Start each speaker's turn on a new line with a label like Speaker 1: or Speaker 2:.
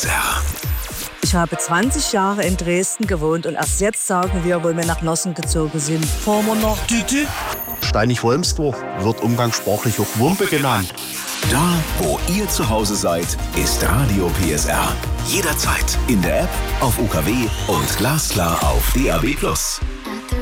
Speaker 1: PSR.
Speaker 2: Ich habe 20 Jahre in Dresden gewohnt und erst jetzt sagen wir, wo wir nach Nossen gezogen sind, fahren wir nach Düte.
Speaker 3: Steinig-Wolmsdorf wird umgangssprachlich auch Wumpe genannt.
Speaker 1: Da, wo ihr zu Hause seid, ist Radio PSR. Jederzeit in der App, auf UKW und glasklar auf DAB+.